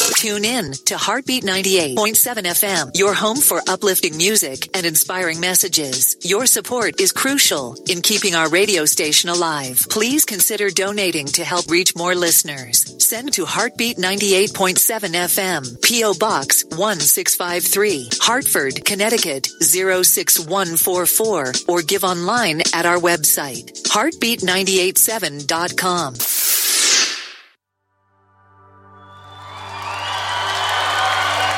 Tune in to Heartbeat 98.7 FM, your home for uplifting music and inspiring messages. Your support is crucial in keeping our radio station alive. Please consider donating to help reach more listeners. Send to Heartbeat 98.7 FM, P.O. Box 1653, Hartford, Connecticut 06144, or give online at our website, heartbeat987.com.